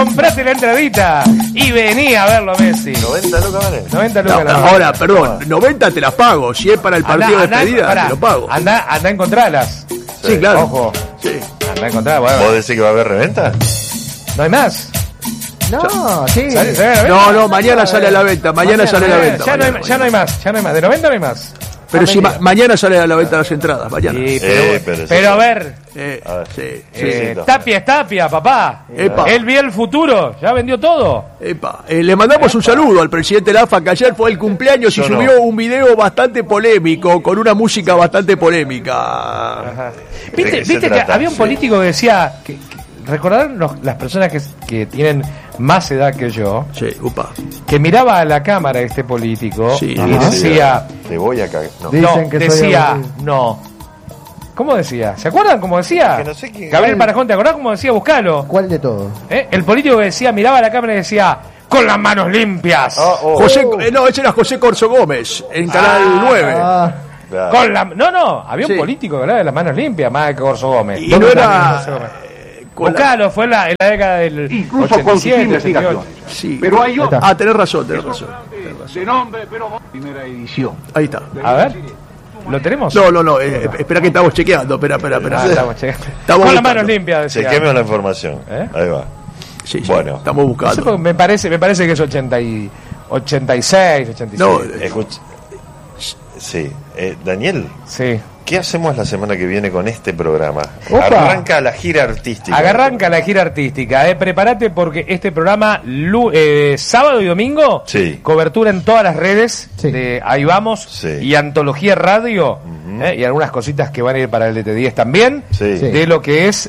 Comprate la entradita y vení a verlo, Messi. 90 lucas, ¿vale? 90 lucas. No, ahora, perdón, 90 te las pago. Si es para el partido de despedida, te lo pago. Anda a encontrarlas. Sí, claro. Ojo. Sí. Anda a encontrarlas. Bueno. ¿Vos decís que va a haber reventa? ¿No hay más? No, sí. ¿Sale a la venta? No, mañana sale a la venta. Mañana sale a la venta. Ya no hay más. De 90 no hay más. Pero si mañana sale a la venta las entradas, mañana. Sí, pero a ver. Sí. Tapia es Tapia, papá. Epa. Él vio el futuro. Ya vendió todo. Epa. Le mandamos un saludo al presidente Lafa, que ayer fue el cumpleaños y subió un video bastante polémico, con una música bastante polémica. Ajá. ¿Viste que había un político que decía... ¿Recordaron las personas que tienen más edad que yo? Sí, que miraba a la cámara este político y decía... Te voy a cagar. No. Dicen que decía... No. ¿Cómo decía? ¿Se acuerdan cómo decía? Que no sé qué... Gabriel Parajón, ¿te acordás cómo decía? Buscalo. ¿Cuál de todos? El político que decía, miraba a la cámara y decía... ¡Con las manos limpias! José, no, ese era José Corso Gómez, en Canal 9. Claro. Había un político que hablaba de las manos limpias, más que Corso Gómez. Y no era... Buscalo, fue en la década del incluso 87, con sus investigaciones. Sí. Pero hay otro. Tenés razón. De nombre, pero primera edición. Ahí está. A ver, ¿lo tenemos? No, espera que estamos chequeando, espera. Estamos chequeando. Con las manos limpias, decía. Chequeme la información. Ahí va. Sí, bueno. Estamos buscando. Me parece que es 86, 87. No, sí. Daniel. Sí. ¿Qué hacemos la semana que viene con este programa? Opa. Arranca la gira artística. Prepárate porque este programa sábado y domingo, cobertura en todas las redes de Ahí Vamos y Antología Radio, y algunas cositas que van a ir para el DT10 también, de lo que es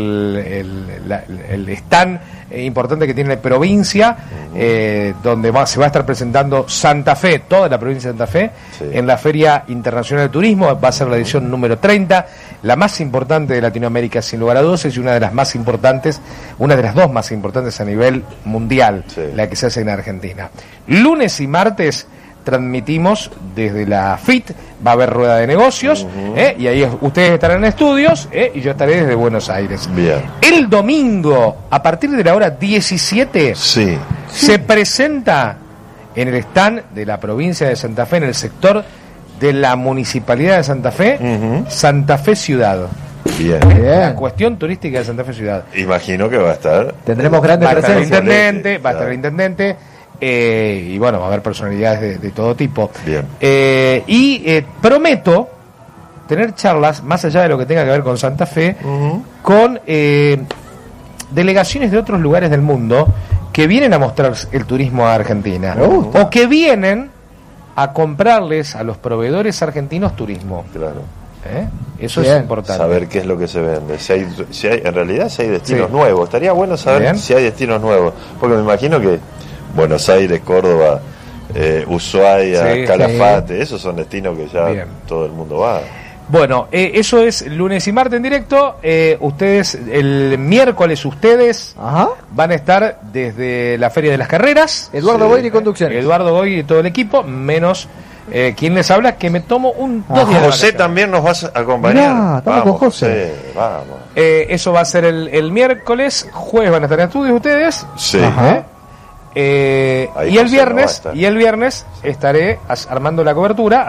el stand importante que tiene la provincia, donde se va a estar presentando Santa Fe, toda la provincia de Santa Fe, en la Feria Internacional de Turismo. Va a ser la edición número 30, la más importante de Latinoamérica sin lugar a dudas, y una de las más importantes, una de las dos más importantes a nivel mundial, la que se hace en Argentina. Lunes y martes transmitimos desde la FIT, va a haber rueda de negocios, y ahí ustedes estarán en estudios, y yo estaré desde Buenos Aires. Bien. El domingo, a partir de la hora 17, se presenta en el stand de la provincia de Santa Fe, en el sector de la Municipalidad de Santa Fe, Santa Fe Ciudad. Bien. La cuestión turística de Santa Fe Ciudad. Imagino que va a estar... Tendremos grandes presencias. Va a estar el intendente, y bueno, va a haber personalidades de todo tipo. Bien. Prometo tener charlas, más allá de lo que tenga que ver con Santa Fe, con delegaciones de otros lugares del mundo que vienen a mostrar el turismo a Argentina, o que vienen a comprarles a los proveedores argentinos turismo. Claro. Eso es importante. Saber qué es lo que se vende. Si hay en realidad si hay destinos nuevos. Estaría bueno saber si hay destinos nuevos. Porque me imagino que Buenos Aires, Córdoba, Ushuaia, Calafate, esos son destinos que ya todo el mundo va. Bueno, eso es lunes y martes en directo. Ustedes, el miércoles, van a estar desde la Feria de las Carreras. Eduardo Boiri y conducción. Eduardo Boiri y todo el equipo, menos quien les habla, que me tomo dos días. José también nos vas a acompañar. Mirá, estamos con José. Vamos. Eso va a ser el miércoles. Jueves van a estar en estudios ustedes. Sí. Y el viernes estaré haciendo la cobertura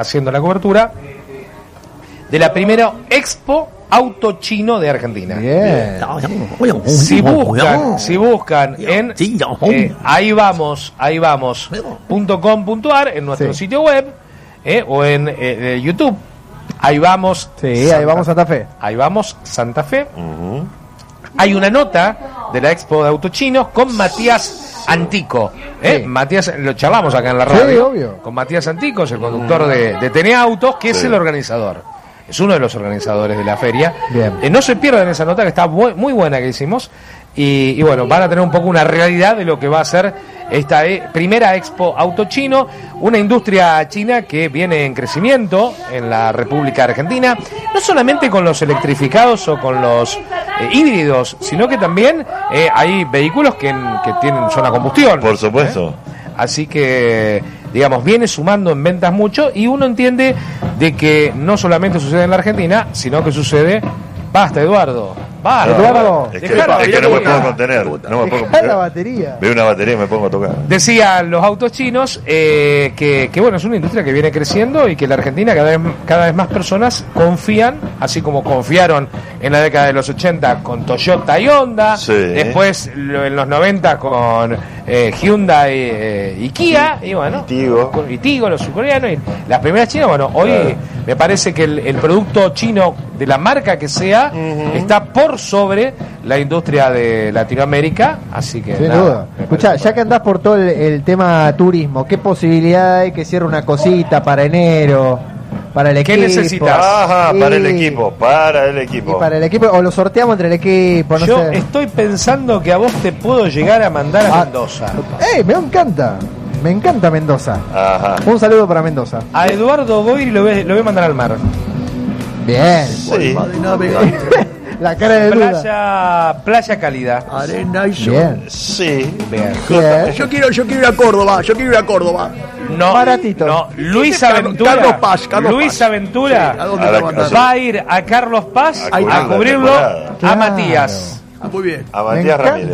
de la primera Expo Auto Chino de Argentina. Bien. Si buscan en ahívamos.com.ar en nuestro sitio web, o en YouTube, ahí vamos. Ahí vamos Santa Fe. Ahí vamos Santa Fe. Hay una nota de la Expo de Auto Chino con Matías Antico. Matías, lo charlamos acá en la radio. Obvio. Con Matías Antico, es el conductor de TN Autos, que es el organizador. Es uno de los organizadores de la feria. No se pierdan esa nota, que está muy buena, que hicimos. Y bueno, van a tener un poco una realidad de lo que va a ser esta primera Expo Auto Chino, una industria china que viene en crecimiento en la República Argentina, no solamente con los electrificados o con los híbridos, sino que también hay vehículos que son a combustión. Por supuesto. Así que, digamos, viene sumando en ventas mucho, y uno entiende de que no solamente sucede en la Argentina, sino que sucede... Basta, Eduardo. Eduardo. Es que no me puedo contener. Dejá la batería. Veo una batería y me pongo a tocar. Decían los autos chinos que bueno, es una industria que viene creciendo y que en la Argentina cada vez más personas confían, así como confiaron en la década de los 80 con Toyota y Honda, después en los 90 con Hyundai y Kia, y bueno, y Tigo, los surcoreanos, y las primeras chinas. Bueno, hoy me parece que el producto chino, de la marca que sea, está por sobre la industria de Latinoamérica, así que sin duda. Escuchá, ya que andás por todo el tema turismo, ¿qué posibilidad hay que cierre una cosita para enero? Para el equipo. ¿Qué necesitas? Para el equipo. Y para el equipo, o lo sorteamos entre el equipo, no Yo sé. estoy pensando que a vos te puedo llegar a mandar a Mendoza. Me encanta. Me encanta Mendoza. Ajá. Un saludo para Mendoza. A Eduardo Boiri lo voy a mandar al mar. Bien. Sí. La cara de duda. Playa cálida. Arena y sol. Bien. Sí. Bien. Bien. Yo quiero ir a Córdoba. No, Baratito. no, Luis Aventura. Carlos Paz. Luis Aventura ¿A dónde te mandas? va a ir a Carlos Paz A a cubrirlo la temporada. a Matías. Muy bien. A Matías Ramírez.